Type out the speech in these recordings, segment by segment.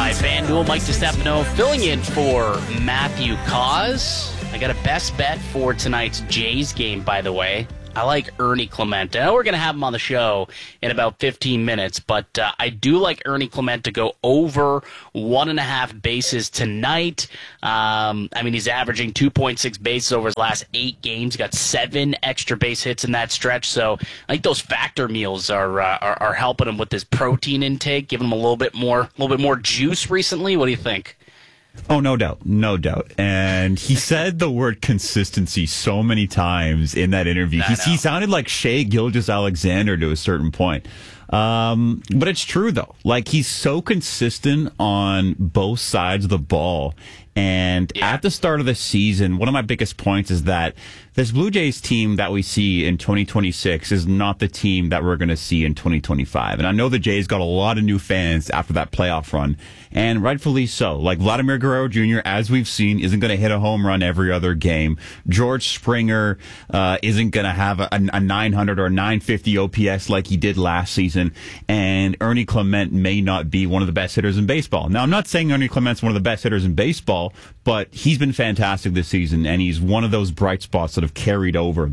by FanDuel. Mike DiStefano filling in for Matthew Cause. I got a best bet for tonight's Jays game, by the way. I like Ernie Clement. I know we're going to have him on the show in about 15 minutes, but I do like Ernie Clement to go over 1.5 bases tonight. He's averaging 2.6 bases over his last 8 games. Got 7 extra base hits in that stretch, so I think those factor meals are helping him with his protein intake, giving him a little bit more juice recently. What do you think? Oh, no doubt. No doubt. And he said the word consistency so many times in that interview. He sounded like Shea Gilgeous-Alexander to a certain point. But it's true, though. Like, he's so consistent on both sides of the ball. And at the start of the season, one of my biggest points is that this Blue Jays team that we see in 2026 is not the team that we're going to see in 2025. And I know the Jays got a lot of new fans after that playoff run, and rightfully so. Like, Vladimir Guerrero Jr., as we've seen, isn't going to hit a home run every other game. George Springer isn't going to have a 900 or 950 OPS like he did last season. And Ernie Clement may not be one of the best hitters in baseball. Now, I'm not saying Ernie Clement's one of the best hitters in baseball, but he's been fantastic this season, and he's one of those bright spots that has carried over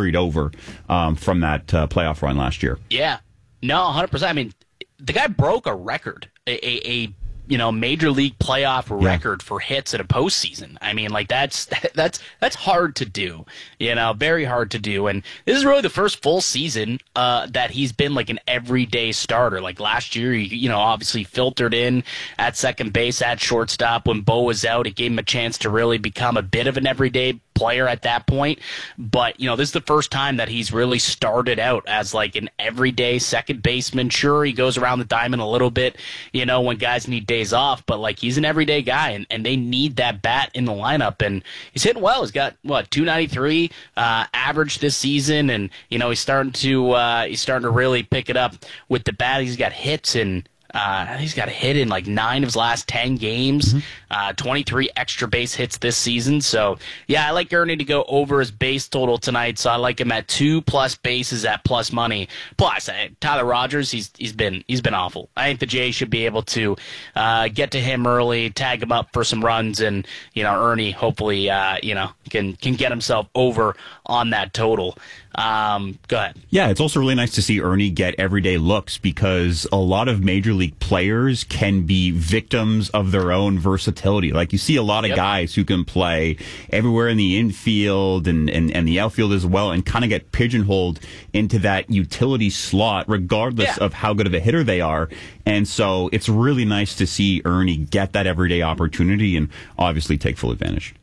from that playoff run last year. Yeah, no, 100%. I mean, the guy broke a record, a major league playoff record for hits in a postseason. I mean, like, that's hard to do, very hard to do. And this is really the first full season that he's been like an everyday starter. Like last year, he, obviously filtered in at second base, at shortstop when Bo was out. It gave him a chance to really become a bit of an everyday player at that point. But, this is the first time that he's really started out as like an everyday second baseman. Sure, he goes around the diamond a little bit, when guys need days off, but like he's an everyday guy, and they need that bat in the lineup. And he's hitting well. He's got 293 average this season, and he's starting to really pick it up with the bat. He's got hits and he's got a hit in like 9 of his last 10 games, 23 extra base hits this season. So, I like Ernie to go over his base total tonight. So I like him at 2+ bases at plus money. Plus, Tyler Rogers, he's been awful. I think the Jays should be able to get to him early, tag him up for some runs, and Ernie hopefully can get himself over on that total. Go ahead. Yeah, it's also really nice to see Ernie get everyday looks, because a lot of major league players can be victims of their own versatility. Like, you see a lot of guys who can play everywhere in the infield and the outfield as well, and kind of get pigeonholed into that utility slot regardless of how good of a hitter they are. And so it's really nice to see Ernie get that everyday opportunity and obviously take full advantage.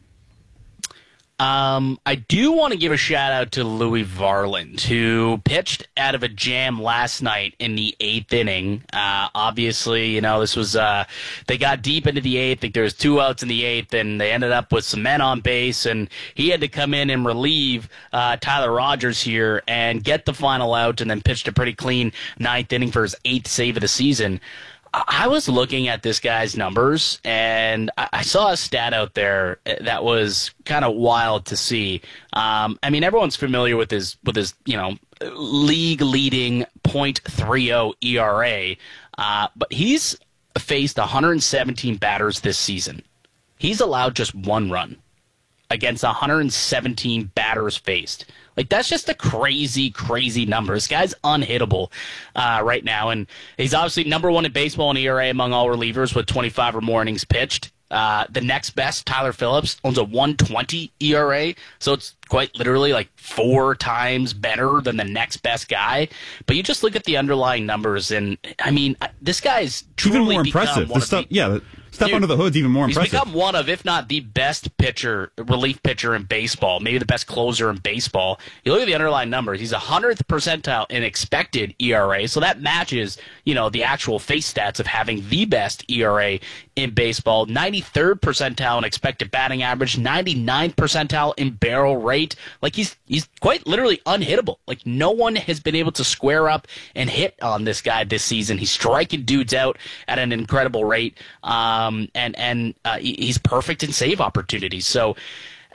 I do want to give a shout out to Louis Varland, who pitched out of a jam last night in the 8th inning. Obviously, this was, they got deep into the 8th. I think there was 2 outs in the 8th, and they ended up with some men on base, and he had to come in and relieve Tyler Rogers here and get the final out, and then pitched a pretty clean 9th inning for his 8th save of the season. I was looking at this guy's numbers, and I saw a stat out there that was kind of wild to see. Everyone's familiar with his league-leading .30 ERA, but he's faced 117 batters this season. He's allowed just 1 run against 117 batters faced. Like, that's just a crazy, crazy number. This guy's unhittable right now, and he's obviously number 1 in baseball in ERA among all relievers with 25 or more innings pitched. The next best, Tyler Phillips, owns a 1.20 ERA, so it's quite literally like 4 times better than the next best guy. But you just look at the underlying numbers, and this guy's truly even more impressive. Stuff under the hood's even more impressive. He's become one of, if not the best relief pitcher in baseball, maybe the best closer in baseball. You look at the underlying numbers, he's 100th percentile in expected ERA, so that matches, the actual face stats of having the best ERA in baseball. 93rd percentile in expected batting average, 99th percentile in barrel rate. Like, he's quite literally unhittable. Like, no one has been able to square up and hit on this guy this season. He's striking dudes out at an incredible rate. He's perfect in save opportunities. So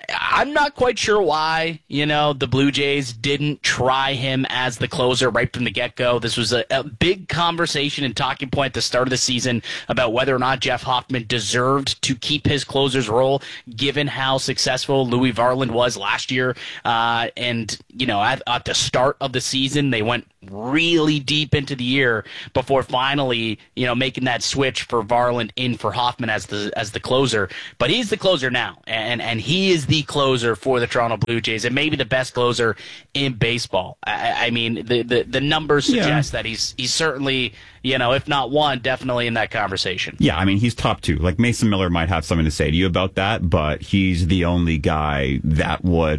I'm not quite sure why, the Blue Jays didn't try him as the closer right from the get-go. This was a big conversation and talking point at the start of the season about whether or not Jeff Hoffman deserved to keep his closer's role, given how successful Louis Varland was last year. And at the start of the season, they went really deep into the year before finally, making that switch for Varland in for Hoffman as the closer. But he's the closer now, and he is the closer for the Toronto Blue Jays, and maybe the best closer in baseball. I mean, the numbers suggest that he's certainly, if not one, definitely in that conversation. Yeah, I mean, he's top two. Like, Mason Miller might have something to say to you about that, but he's the only guy that would.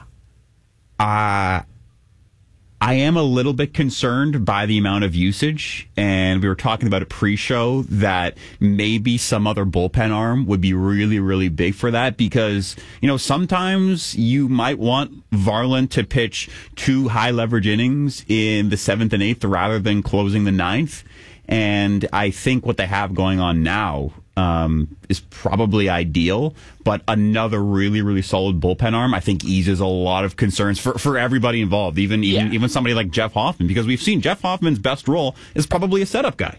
I am a little bit concerned by the amount of usage, and we were talking about it pre-show that maybe some other bullpen arm would be really, really big for that because, sometimes you might want Varland to pitch 2 high leverage innings in the 7th and 8th rather than closing the 9th. And I think what they have going on now is probably ideal, but another really, really solid bullpen arm, I think, eases a lot of concerns for everybody involved, even somebody like Jeff Hoffman, because we've seen Jeff Hoffman's best role is probably a setup guy.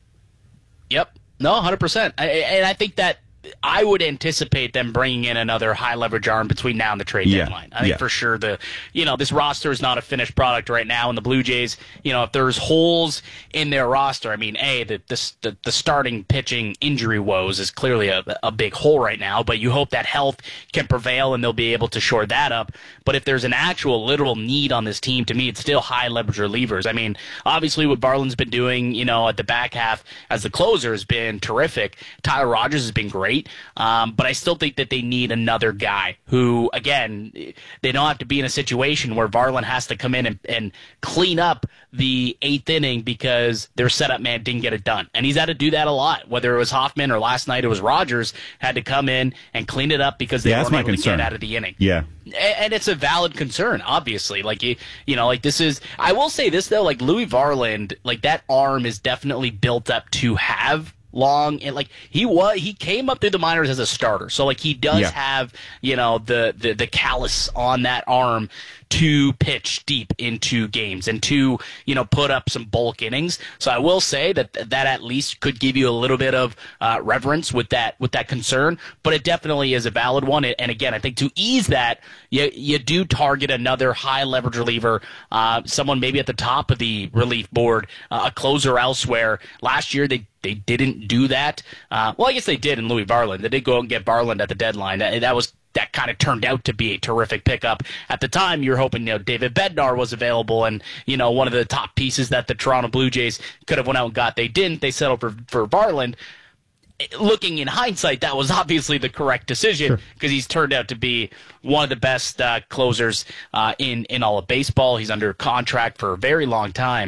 Yep. No, 100%. And I think that I would anticipate them bringing in another high leverage arm between now and the trade deadline. I think for sure this roster is not a finished product right now, and the Blue Jays, if there's holes in their roster, I mean, the starting pitching injury woes is clearly a big hole right now, but you hope that health can prevail and they'll be able to shore that up. But if there's an actual literal need on this team, to me, it's still high leverage relievers. I mean, obviously what Varland's been doing, at the back half as the closer has been terrific. Tyler Rogers has been great. But I still think that they need another guy who, again, they don't have to be in a situation where Varland has to come in and clean up the 8th inning because their setup man didn't get it done. And he's had to do that a lot, whether it was Hoffman or last night it was Rogers, had to come in and clean it up because they weren't able to get out of the inning. Yeah. And it's a valid concern, obviously. This is, I will say this, though, like Louis Varland, like that arm is definitely built up to have long, and he came up through the minors as a starter, so he does have the callus on that arm to pitch deep into games and to put up some bulk innings. So I will say that at least could give you a little bit of reverence with that concern, but it definitely is a valid one. And again, I think to ease that, you do target another high leverage reliever, someone maybe at the top of the relief board, a closer elsewhere. Last year they didn't do that. Well, I guess they did in Louis Varland. They did go and get Varland at the deadline. That kind of turned out to be a terrific pickup. At the time, you're hoping David Bednar was available and one of the top pieces that the Toronto Blue Jays could have went out and got. They didn't. They settled for Varland. Looking in hindsight, that was obviously the correct decision because he's turned out to be one of the best closers in all of baseball. He's under contract for a very long time.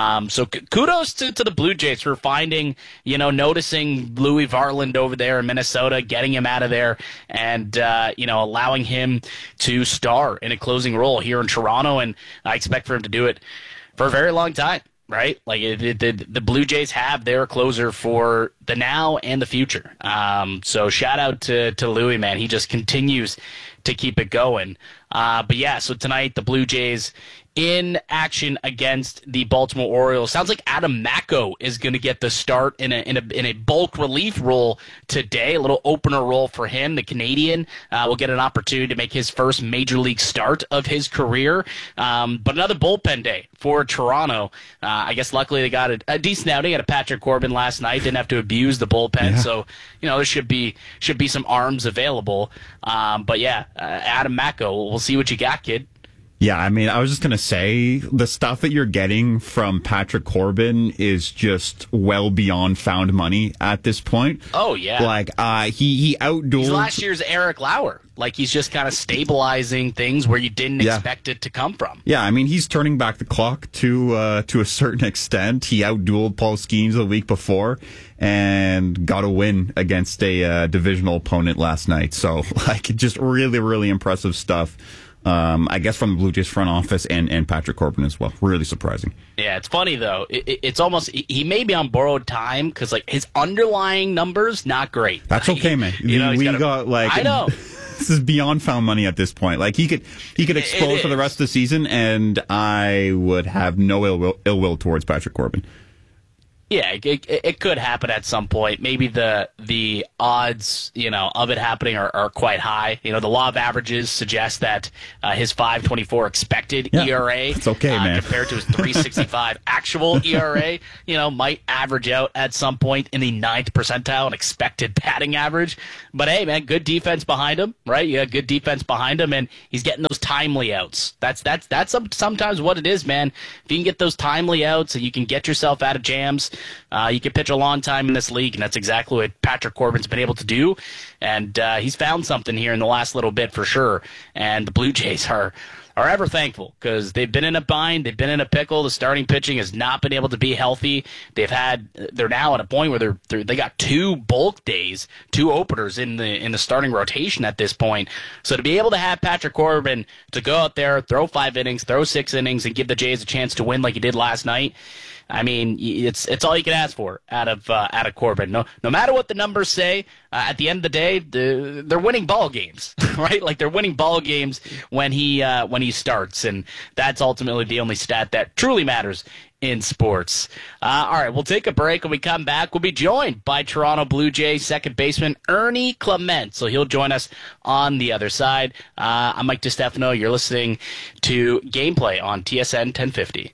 So kudos to the Blue Jays for finding, noticing Louis Varland over there in Minnesota, getting him out of there, and allowing him to star in a closing role here in Toronto. And I expect for him to do it for a very long time. Right? The Blue Jays have their closer for the now and the future. So shout out to Louis, man. He just continues to keep it going. But yeah, so tonight the Blue Jays in action against the Baltimore Orioles. Sounds like Adam Macko is going to get the start in a bulk relief role today. A little opener role for him. The Canadian will get an opportunity to make his first major league start of his career. But another bullpen day for Toronto. I guess luckily they got a decent outing at a Patrick Corbin last night. Didn't have to abuse the bullpen, so there should be some arms available. But yeah, Adam Macko, we'll see what you got, kid. Yeah, I mean, I was just going to say, the stuff that you're getting from Patrick Corbin is just well beyond found money at this point. Oh, yeah. He outdueled... He's last year's Eric Lauer. He's just kind of stabilizing things where you didn't expect it to come from. Yeah, I mean, he's turning back the clock to a certain extent. He outdueled Paul Skeens the week before and got a win against a divisional opponent last night. So, just really, really impressive stuff. I guess from the Blue Jays front office and Patrick Corbin as well. Really surprising. Yeah, it's funny, though. It's almost, he may be on borrowed time because, his underlying numbers, not great. That's okay, man. I know. This is beyond found money at this point. Like he could explode for the rest of the season, and I would have no ill will towards Patrick Corbin. Yeah, it could happen at some point. Maybe the odds, of it happening are quite high. The law of averages suggests that his 5.24 expected ERA, it's okay, man, compared to his 3.65 actual ERA, might average out at some point in the 9th percentile in expected batting average. But hey, man, good defense behind him, right? You got good defense behind him, and he's getting those timely outs. That's sometimes what it is, man. If you can get those timely outs and you can get yourself out of jams. You can pitch a long time in this league, and that's exactly what Patrick Corbin's been able to do. And he's found something here in the last little bit for sure. And the Blue Jays are ever thankful because they've been in a bind, they've been in a pickle. The starting pitching has not been able to be healthy. They're now at a point where they got 2 bulk days, 2 openers in the starting rotation at this point. So to be able to have Patrick Corbin to go out there, throw 5 innings, throw 6 innings, and give the Jays a chance to win like he did last night. I mean, it's all you can ask for out of Corbin. No matter what the numbers say, at the end of the day, they're winning ball games, right? Like they're winning ball games when he starts, and that's ultimately the only stat that truly matters in sports. All right, we'll take a break. When we come back, we'll be joined by Toronto Blue Jays second baseman Ernie Clement. So he'll join us on the other side. I'm Mike DiStefano. You're listening to Gameplay on TSN 1050.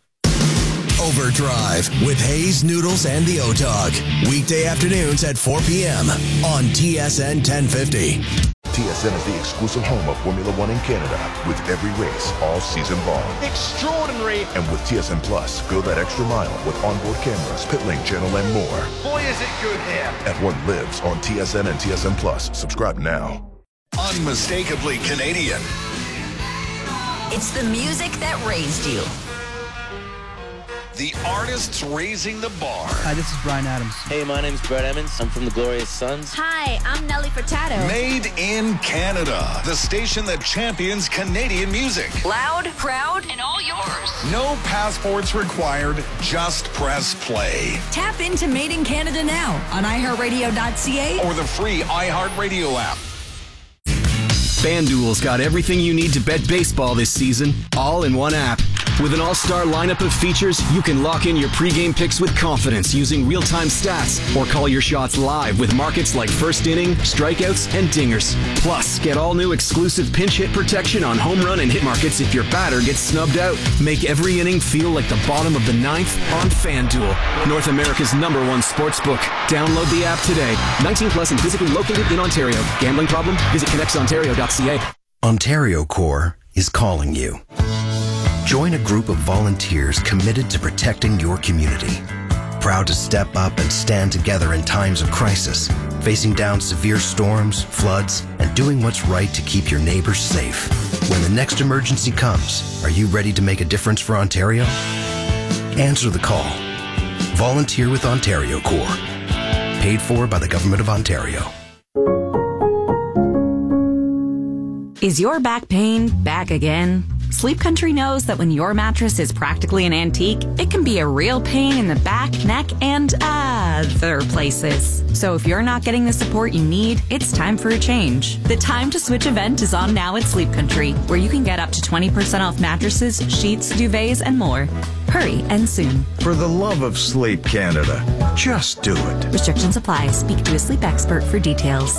Overdrive with Hayes, Noodles, and the O-Dog. Weekday afternoons at 4 p.m. on TSN 1050. TSN is the exclusive home of Formula One in Canada, with every race all season long. Extraordinary. And with TSN Plus, go that extra mile with onboard cameras, pit lane channel, and more. Boy, is it good here. F1 lives on TSN and TSN Plus. Subscribe now. Unmistakably Canadian. It's the music that raised you. The artists raising the bar. Hi, this is Bryan Adams. Hey, my name's Brett Emmons. I'm from the Glorious Sons. Hi, I'm Nelly Furtado. Made in Canada. The station that champions Canadian music. Loud, proud, and all yours. No passports required. Just press play. Tap into Made in Canada now on iHeartRadio.ca or the free iHeartRadio app. FanDuel's got everything you need to bet baseball this season, all in one app. With an all-star lineup of features, you can lock in your pregame picks with confidence using real-time stats or call your shots live with markets like first inning, strikeouts, and dingers. Plus, get all new exclusive pinch hit protection on home run and hit markets if your batter gets snubbed out. Make every inning feel like the bottom of the ninth on FanDuel, North America's #1 sportsbook. Download the app today. 19 plus and physically located in Ontario. Gambling problem? Visit connectsontario.ca. Ontario Corps is calling you. Join a group of volunteers committed to protecting your community. Proud to step up and stand together in times of crisis, facing down severe storms, floods, and doing what's right to keep your neighbors safe. When the next emergency comes, are you ready to make a difference for Ontario? Answer the call. Volunteer with Ontario Corps. Paid for by the Government of Ontario. Is your back pain back again? Sleep Country knows that when your mattress is practically an antique, it can be a real pain in the back, neck, and other places. So if you're not getting the support you need, it's time for a change. The Time to Switch event is on now at Sleep Country, where you can get up to 20% off mattresses, sheets, duvets, and more. Hurry and soon. For the love of Sleep Canada, just do it. Restrictions apply. Speak to a sleep expert for details.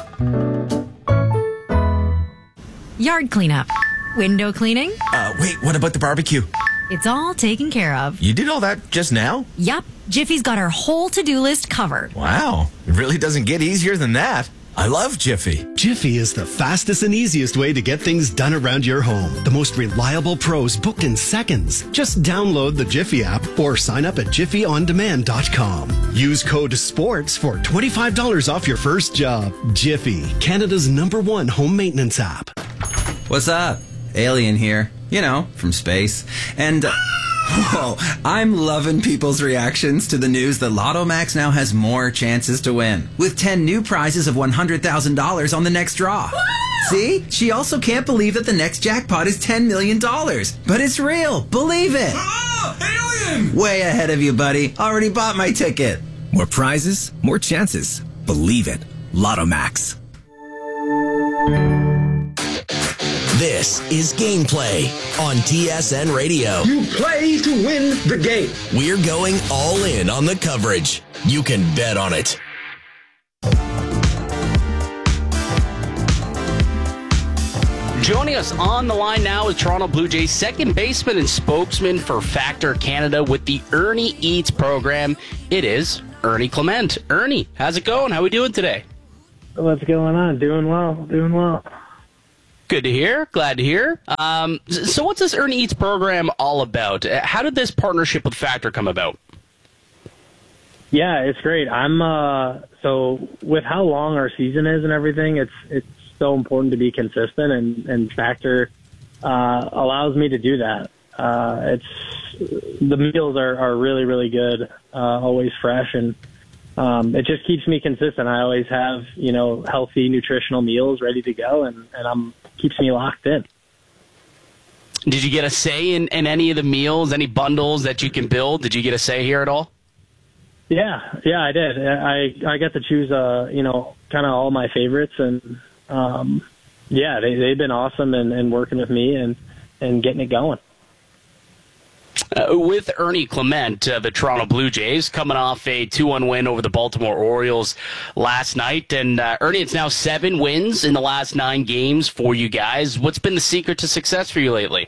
Yard cleanup. Window cleaning? Wait, what about the barbecue? It's all taken care of. You did all that just now? Yup. Jiffy's got our whole to-do list covered. Wow. It really doesn't get easier than that. I love Jiffy. Jiffy is the fastest and easiest way to get things done around your home. The most reliable pros book in seconds. Just download the Jiffy app or sign up at jiffyondemand.com. Use code SPORTS for $25 off your first job. Jiffy, Canada's #1 home maintenance app. What's up? Alien here, from space. And, whoa, I'm loving people's reactions to the news that Lotto Max now has more chances to win, with 10 new prizes of $100,000 on the next draw. See? She also can't believe that the next jackpot is $10 million. But it's real. Believe it. Alien! Way ahead of you, buddy. Already bought my ticket. More prizes, more chances. Believe it. Lotto Max. This is Gameplay on TSN Radio. You play to win the game. We're going all in on the coverage. You can bet on it. Joining us on the line now is Toronto Blue Jays second baseman and spokesman for Factor Canada with the Ernie Eats program. It is Ernie Clement. Ernie, how's it going? How are we doing today? What's going on? Doing well. Good to hear. Glad to hear. So what's this Ernie Eats program all about? How did this partnership with Factor come about? Yeah, it's great. So with how long our season is and everything, it's so important to be consistent, and Factor allows me to do that. The meals are really, really good, always fresh, and it just keeps me consistent. I always have, healthy, nutritional meals ready to go, and keeps me locked in. Did you get a say in any of the meals, any bundles that you can build? Did you get a say here at all? Yeah, I did. I got to choose, kind of all my favorites, and they've been awesome and working with me and getting it going. With Ernie Clement, the Toronto Blue Jays, coming off a 2-1 win over the Baltimore Orioles last night. And Ernie, it's now 7 wins in the last 9 games for you guys. What's been the secret to success for you lately?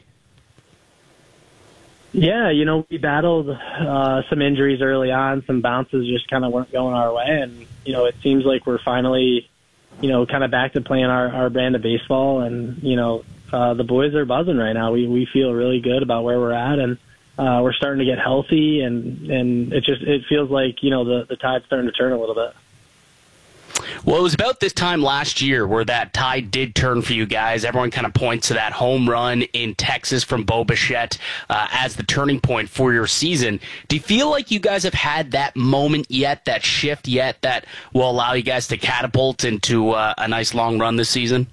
Yeah, we battled some injuries early on. Some bounces just kind of weren't going our way. And, it seems like we're finally, kind of back to playing our brand of baseball. And, the boys are buzzing right now. We feel really good about where we're at. And we're starting to get healthy. And it feels like, the tide's starting to turn a little bit. Well, it was about this time last year where that tide did turn for you guys. Everyone kind of points to that home run in Texas from Bo Bichette as the turning point for your season. Do you feel like you guys have had that moment yet, that shift yet, that will allow you guys to catapult into a nice long run this season?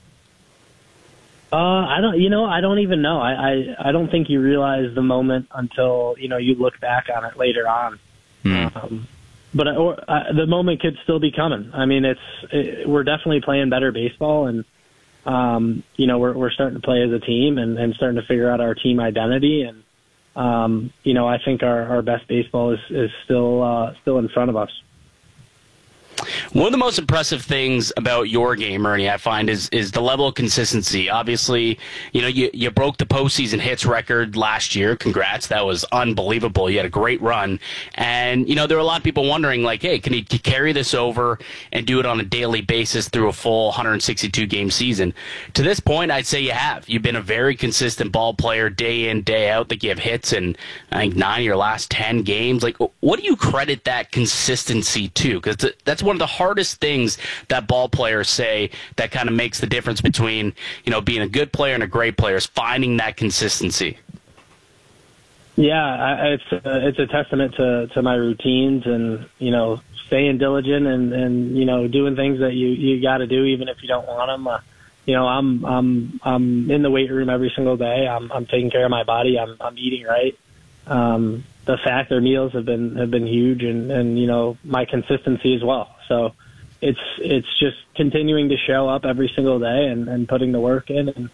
I don't even know. I don't think you realize the moment until, you look back on it later on. But the moment could still be coming. I mean, we're definitely playing better baseball, and we're starting to play as a team and starting to figure out our team identity. And I think our best baseball is still in front of us. One of the most impressive things about your game, Ernie, I find, is the level of consistency. Obviously, you broke the postseason hits record last year. Congrats. That was unbelievable. You had a great run. And, there were a lot of people wondering, like, hey, can he carry this over and do it on a daily basis through a full 162-game season? To this point, I'd say you have. You've been a very consistent ball player day in, day out. That you have hits in, I think, 9 of your last 10 games. Like, what do you credit that consistency to? Because that's one of the hardest things that ball players say that kind of makes the difference between, being a good player and a great player is finding that consistency. Yeah, it's a testament to my routines and, staying diligent and doing things that you got to do even if you don't want them. I'm in the weight room every single day. I'm taking care of my body. I'm eating right. The Factor meals have been huge and my consistency as well. So it's just continuing to show up every single day and putting the work in. And,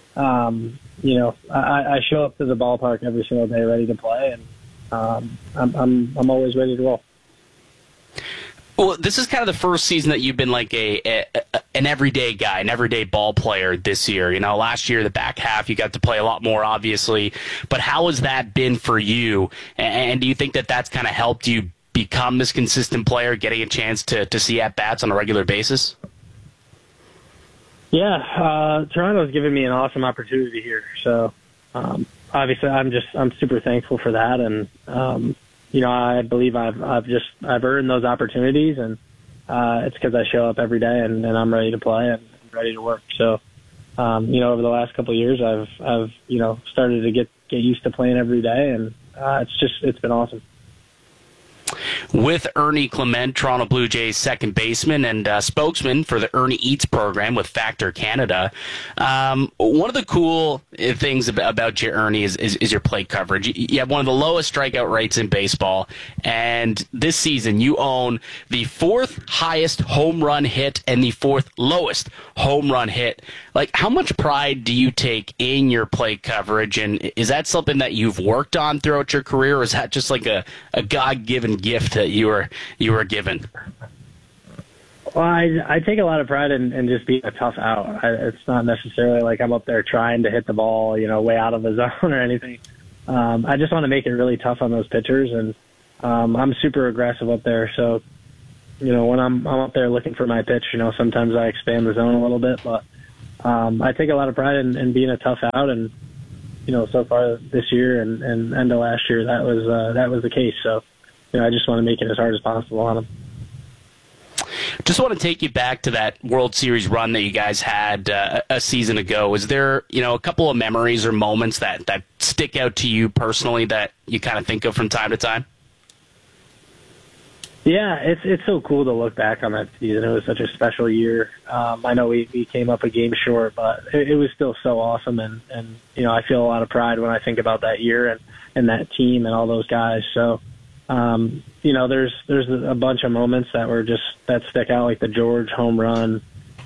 I show up to the ballpark every single day ready to play, and I'm always ready to roll. Well, this is kind of the first season that you've been like an everyday guy, an everyday ball player this year. Last year, the back half, you got to play a lot more, obviously. But how has that been for you? And do you think that that's kind of helped you become this consistent player, getting a chance to see at-bats on a regular basis? Yeah, Toronto's given me an awesome opportunity here. So, obviously, I'm super thankful for that. And, I believe I've earned those opportunities, and it's because I show up every day and I'm ready to play and ready to work. So, over the last couple of years, I've started to get used to playing every day, and it's been awesome. with Ernie Clement, Toronto Blue Jays second baseman and spokesman for the Ernie Eats program with Factor Canada. One of the cool things about you, Ernie, is your plate coverage. You have one of the lowest strikeout rates in baseball, and this season you own the 4th highest home run hit and the 4th lowest home run hit. Like, how much pride do you take in your plate coverage, and is that something that you've worked on throughout your career, or is that just like a God-given gift that you were given? Well, I take a lot of pride in just being a tough out. It's not necessarily like I'm up there trying to hit the ball, way out of the zone or anything. I just want to make it really tough on those pitchers, and I'm super aggressive up there. So, when I'm up there looking for my pitch, sometimes I expand the zone a little bit, but I take a lot of pride in being a tough out, and so far this year and end of last year, that was the case. So, I just want to make it as hard as possible on them. Just want to take you back to that World Series run that you guys had a season ago. Is there, a couple of memories or moments that stick out to you personally that you kind of think of from time to time? Yeah, it's so cool to look back on that season. It was such a special year. I know we came up a game short, but it was still so awesome. And I feel a lot of pride when I think about that year and that team and all those guys. So, there's a bunch of moments that stick out, like the George home run.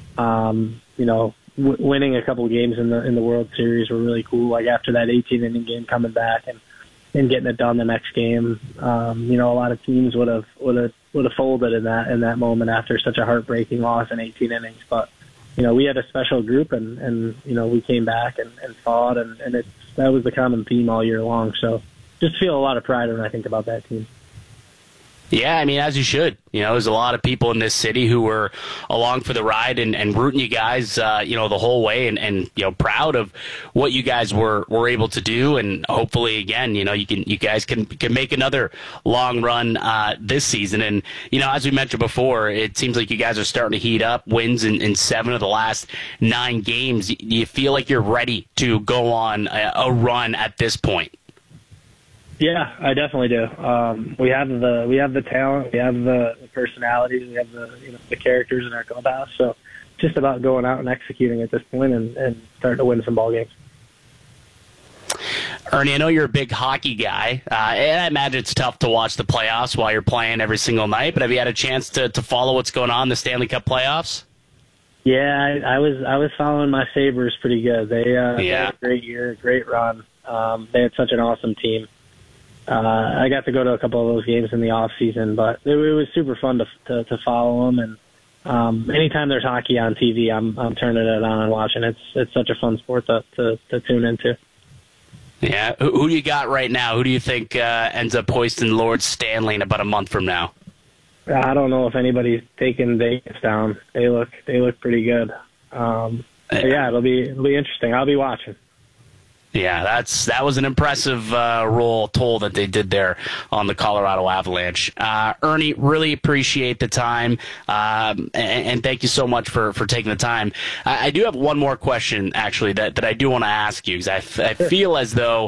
Winning a couple of games in the World Series were really cool. Like after that 18-inning game, coming back and getting it done the next game. A lot of teams would have folded in that moment after such a heartbreaking loss in 18 innings. But we had a special group, and we came back and fought, and that was the common theme all year long. So just feel a lot of pride when I think about that team. Yeah, I mean, as you should. There's a lot of people in this city who were along for the ride and rooting you guys, the whole way, and proud of what you guys were able to do. And hopefully, again, you guys can make another long run this season. And as we mentioned before, it seems like you guys are starting to heat up. Wins in 7 of the last 9 games. Do you feel like you're ready to go on a run at this point? Yeah, I definitely do. We have the talent, we have the personalities, we have the characters in our clubhouse. So, just about going out and executing at this point and starting to win some ball games. Ernie, I know you're a big hockey guy, and I imagine it's tough to watch the playoffs while you're playing every single night. But have you had a chance to follow what's going on in the Stanley Cup playoffs? Yeah, I was following my Sabres pretty good. They had a great year, great run. They had such an awesome team. I got to go to a couple of those games in the off season, but it was super fun to follow them. And anytime there's hockey on TV, I'm turning it on and watching. It's such a fun sport to tune into. Yeah, who do you got right now? Who do you think ends up hoisting Lord Stanley in about a month from now? I don't know if anybody's taking Vegas down. They look pretty good. Yeah, it'll be interesting. I'll be watching. Yeah, that was an impressive roll toll that they did there on the Colorado Avalanche. Ernie, really appreciate the time, and thank you so much for taking the time. I do have one more question, actually, that I do want to ask you, because I feel as though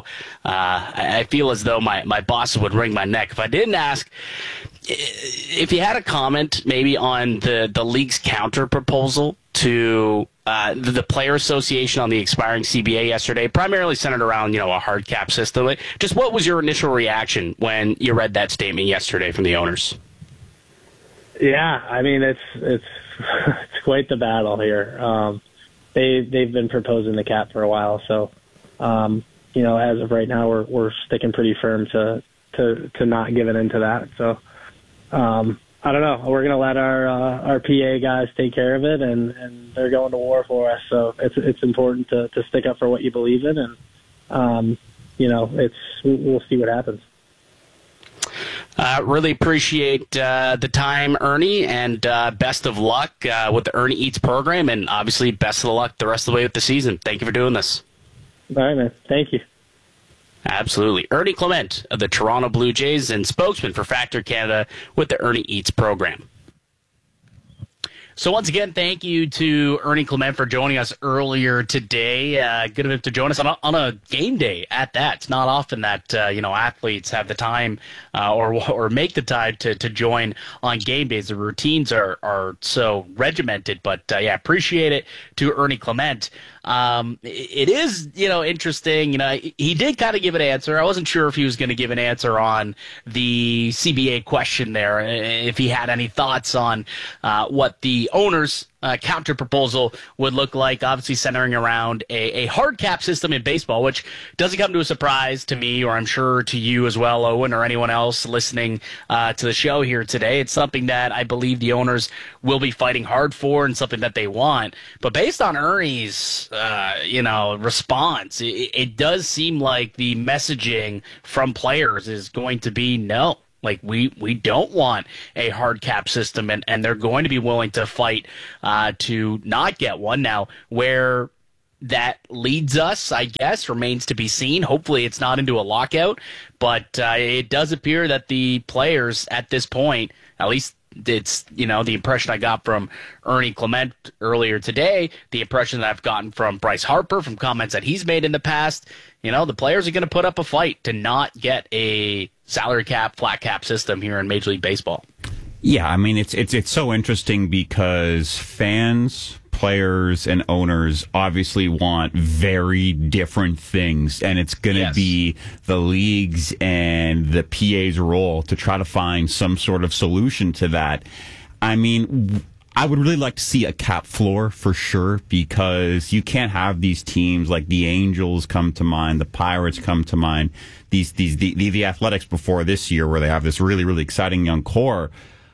my bosses would wring my neck if I didn't ask. If you had a comment maybe on the league's counter proposal to the Player Association on the expiring CBA yesterday, primarily centered around a hard cap system. Just what was your initial reaction when you read that statement yesterday from the owners? Yeah, I mean it's quite the battle here. They've been proposing the cap for a while, so as of right now we're sticking pretty firm to not giving into that. So. I don't know. We're going to let our PA guys take care of it, and they're going to war for us. So it's important to stick up for what you believe in, and we'll see what happens. Really appreciate the time, Ernie, and best of luck with the Ernie Eats program, and obviously best of luck the rest of the way with the season. Thank you for doing this. All right, man. Thank you. Absolutely. Ernie Clement of the Toronto Blue Jays and spokesman for Factor Canada with the Ernie Eats program. So once again, thank you to Ernie Clement for joining us earlier today. Good of him to join us on a game day at that. It's not often that athletes have the time or make the time to join on game days. The routines are so regimented, but appreciate it to Ernie Clement. It is, interesting. He did kind of give an answer. I wasn't sure if he was going to give an answer on the CBA question there, if he had any thoughts on what the owners' counter proposal would look like, obviously centering around a hard cap system in baseball, which doesn't come to a surprise to me, or I'm sure to you as well, Owen, or anyone else listening to the show here today. It's something that I believe the owners will be fighting hard for and something that they want. But based on Ernie's response, it does seem like the messaging from players is going to be no. Like, we don't want a hard cap system, and they're going to be willing to fight to not get one. Now, where that leads us, I guess, remains to be seen. Hopefully it's not into a lockout, but it does appear that the players at this point, at least it's, the impression I got from Ernie Clement earlier today, the impression that I've gotten from Bryce Harper, from comments that he's made in the past, the players are going to put up a fight to not get a salary cap, flat cap system here in Major League Baseball. Yeah, I mean, it's so interesting because fans, players, and owners obviously want very different things, and it's going to be the league's and the PA's role to try to find some sort of solution to that. I mean, I would really like to see a cap floor for sure, because you can't have these teams like the Angels come to mind, the Pirates come to mind, the Athletics before this year, where they have this really, really exciting young core,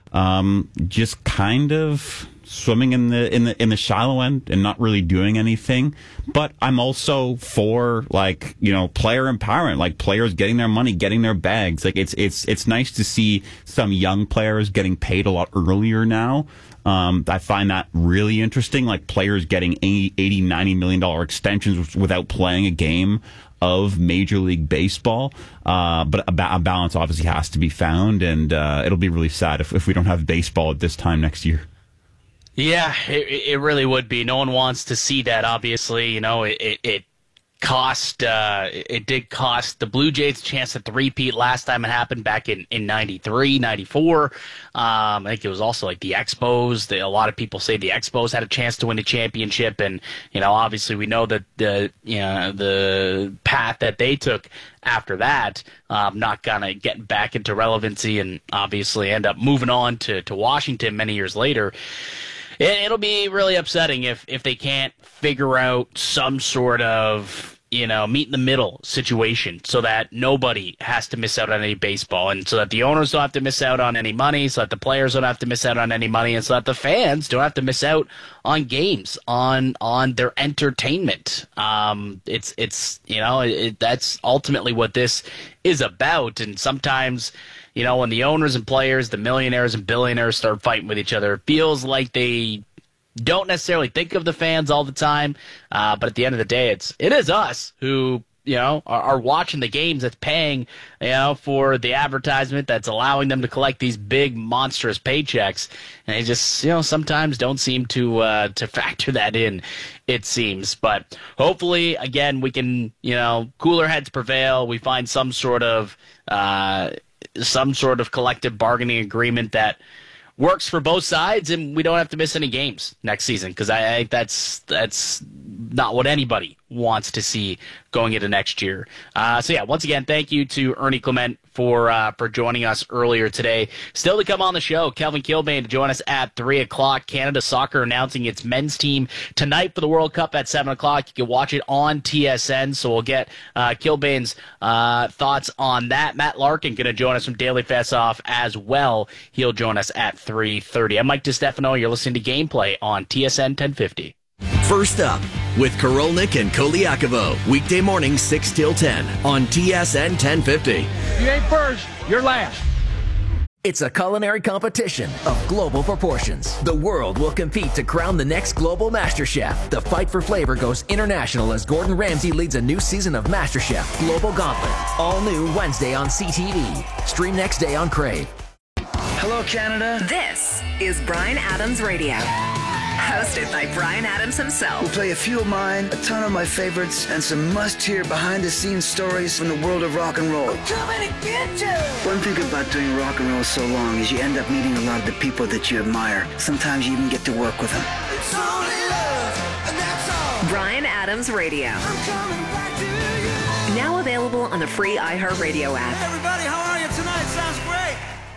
just kind of swimming in the shallow end and not really doing anything. But I'm also for player empowerment, like players getting their money, getting their bags. Like it's nice to see some young players getting paid a lot earlier now. I find that really interesting, like players getting $80, $90 million extensions without playing a game of Major League Baseball. But a balance obviously has to be found, and it'll be really sad if we don't have baseball at this time next year. Yeah, it really would be. No one wants to see that, obviously. It did cost the Blue Jays a chance to three-peat last time it happened back in 93, 94. I think it was also like the Expos. A lot of people say the Expos had a chance to win the championship, and obviously we know that the path that they took after that, not gonna get back into relevancy, and obviously end up moving on to Washington many years later. It'll be really upsetting if they can't figure out some sort of, meet in the middle situation so that nobody has to miss out on any baseball, and so that the owners don't have to miss out on any money, so that the players don't have to miss out on any money, and so that the fans don't have to miss out on games, on their entertainment. That's ultimately what this is about. And sometimes, when the owners and players, the millionaires and billionaires start fighting with each other, it feels like they don't necessarily think of the fans all the time. But at the end of the day, it is us who, are watching the games, that's paying, for the advertisement, that's allowing them to collect these big, monstrous paychecks. And they just, sometimes don't seem to factor that in, it seems. But hopefully, again, we can, cooler heads prevail. We find some sort of collective bargaining agreement that works for both sides, and we don't have to miss any games next season, because I think that's not what anybody wants to see going into next year. Once again, thank you to Ernie Clement for joining us earlier today. Still to come on the show, Kelvin Kilbane to join us at 3 o'clock. Canada Soccer announcing its men's team tonight for the World Cup at 7 o'clock. You can watch it on TSN, so we'll get Kilbane's thoughts on that. Matt Larkin going to join us from Daily Face-Off as well. He'll join us at 3:30. I'm Mike DiStefano. You're listening to Gameplay on TSN 1050. First Up with Korolnik and Koliakovo. Weekday morning 6 till 10 on TSN 1050. You ain't first, you're last. It's a culinary competition of global proportions. The world will compete to crown the next global master chef. The fight for flavor goes international as Gordon Ramsay leads a new season of MasterChef Global Gauntlet. All new Wednesday on CTV. Stream next day on Crave. Hello, Canada. This is Bryan Adams Radio. Hosted by Bryan Adams himself. We'll play a few of mine, a ton of my favorites, and some must-hear behind-the-scenes stories from the world of rock and roll. I'm coming to get you! One thing about doing rock and roll so long is you end up meeting a lot of the people that you admire. Sometimes you even get to work with them. It's only love, and that's all. Bryan Adams Radio. I'm coming back to you. Now available on the free iHeartRadio app. Hey everybody, how are you tonight? Sounds great.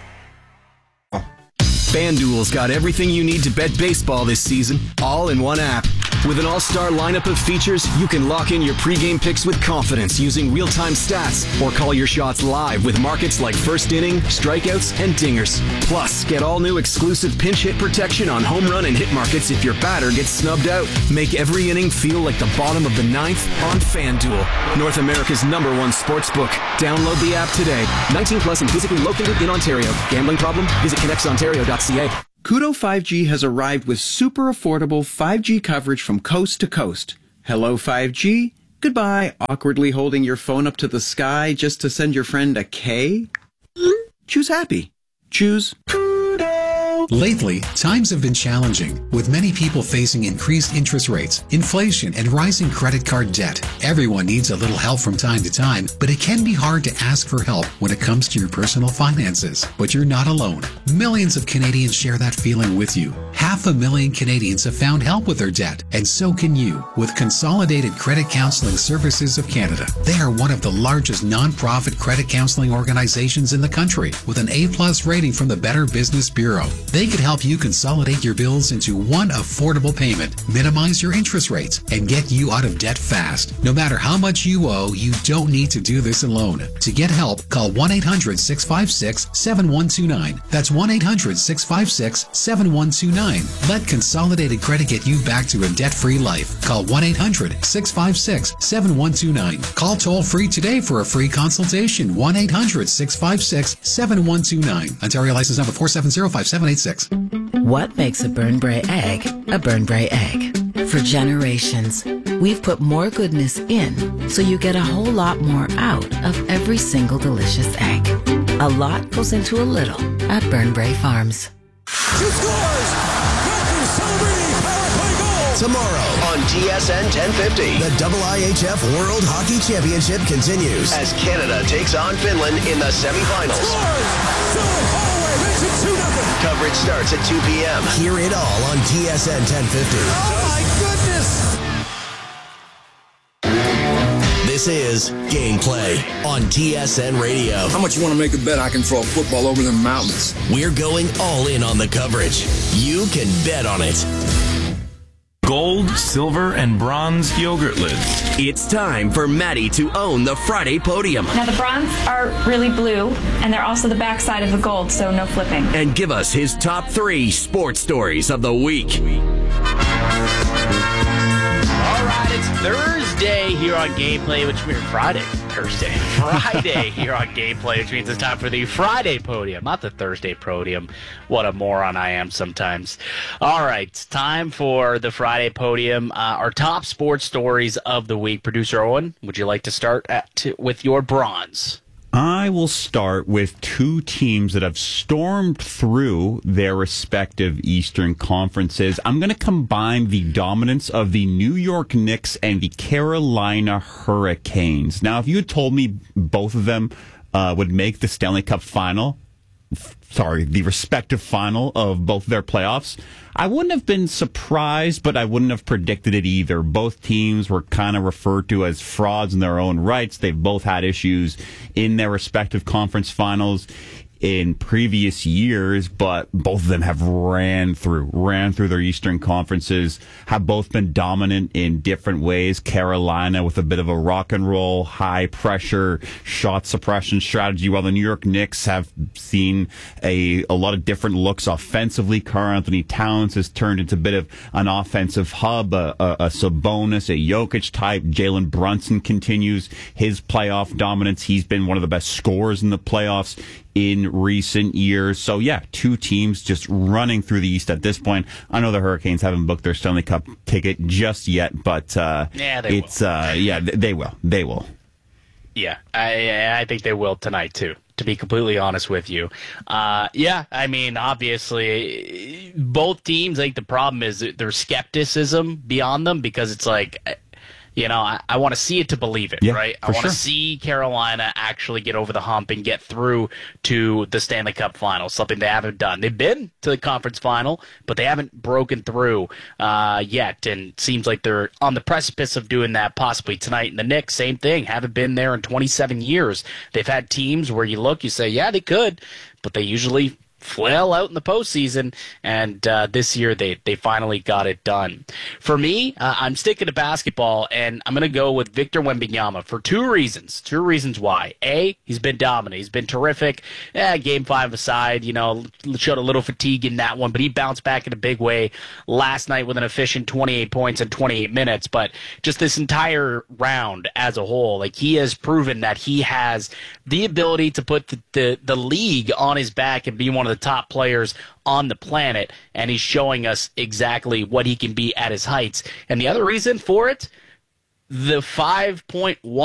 FanDuel's got everything you need to bet baseball this season, all in one app. With an all-star lineup of features, you can lock in your pregame picks with confidence using real-time stats or call your shots live with markets like first inning, strikeouts, and dingers. Plus, get all new exclusive pinch hit protection on home run and hit markets if your batter gets snubbed out. Make every inning feel like the bottom of the ninth on FanDuel, North America's #1 sportsbook. Download the app today. 19 plus and physically located in Ontario. Gambling problem? Visit connectsontario.ca. Koodo 5G has arrived with super affordable 5G coverage from coast to coast. Hello 5G. Goodbye, awkwardly holding your phone up to the sky just to send your friend a K. Choose happy. Choose Koodo. Lately, times have been challenging, with many people facing increased interest rates, inflation, and rising credit card debt. Everyone needs a little help from time to time, but it can be hard to ask for help when it comes to your personal finances. But you're not alone. Millions of Canadians share that feeling with you. 500,000 Canadians have found help with their debt, and so can you with Consolidated Credit Counseling Services of Canada. They are one of the largest non-profit credit counseling organizations in the country, with an A+ rating from the Better Business Bureau. They could help you consolidate your bills into one affordable payment, minimize your interest rates, and get you out of debt fast. No matter how much you owe, you don't need to do this alone. To get help, call 1-800-656-7129. That's 1-800-656-7129. Let Consolidated Credit get you back to a debt-free life. Call 1-800-656-7129. Call toll-free today for a free consultation. 1-800-656-7129. Ontario license number 4705786. What makes a Burnbrae egg a Burnbrae egg? For generations, we've put more goodness in so you get a whole lot more out of every single delicious egg. A lot goes into a little at Burnbrae Farms. She scores! Matthews celebrating power play goal! Tomorrow on TSN 1050, the IIHF World Hockey Championship continues as Canada takes on Finland in the semifinals. Scores! Holloway makes it 2-0. Coverage starts at 2 p.m. Hear it all on TSN 1050. Oh my goodness! This is Gameplay on TSN Radio. How much you want to make a bet I can throw a football over the mountains? We're going all in on the coverage. You can bet on it. Gold, silver, and bronze yogurt lids. It's time for Maddie to own the Friday podium. Now the bronze are really blue, and they're also the backside of the gold, so no flipping. And give us his top 3 sports stories of the week. All right, it's Thursday here on Gameplay, which means Friday here on Gameplay, which means it's time for the Friday podium, not the Thursday podium. What a moron I am sometimes. All right, time for the Friday podium. Our top sports stories of the week. Producer Owen, would you like to start with your bronze? I will start with 2 teams that have stormed through their respective Eastern conferences. I'm going to combine the dominance of the New York Knicks and the Carolina Hurricanes. Now, if you had told me both of them would make the Stanley Cup final, the respective final of both their playoffs, I wouldn't have been surprised, but I wouldn't have predicted it either. Both teams were kind of referred to as frauds in their own rights. They've both had issues in their respective conference finals in previous years, but both of them have ran through their Eastern conferences, have both been dominant in different ways. Carolina with a bit of a rock and roll, high pressure shot suppression strategy, while the New York Knicks have seen a lot of different looks offensively. Karl-Anthony Towns has turned into a bit of an offensive hub, a Sabonis, a Jokic type. Jalen Brunson continues his playoff dominance. He's been one of the best scorers in the playoffs in recent years. So yeah, 2 teams just running through the East at this point. I know the Hurricanes haven't booked their Stanley Cup ticket just yet, but they will. Yeah, I think they will tonight too. to be completely honest with you. Yeah, I mean, obviously, both teams, I think the problem is there's skepticism beyond them because it's like, you know, I want to see it to believe it, right? I want to see Carolina actually get over the hump and get through to the Stanley Cup final, something they haven't done. They've been to the conference final, but they haven't broken through yet, and it seems like they're on the precipice of doing that possibly tonight. And the Knicks, same thing, haven't been there in 27 years. They've had teams where you look, you say, yeah, they could, but they usually flail out in the postseason, and this year they finally got it done. For me, I'm sticking to basketball, and I'm going to go with Victor Wembanyama for two reasons. Two reasons why. A, he's been dominant. He's been terrific. Game 5 aside, you know, showed a little fatigue in that one, but he bounced back in a big way last night with an efficient 28 points in 28 minutes. But just this entire round as a whole, like, he has proven that he has the ability to put the league on his back and be one of the top players on the planet, and he's showing us exactly what he can be at his heights. And the other reason for it, the 5.1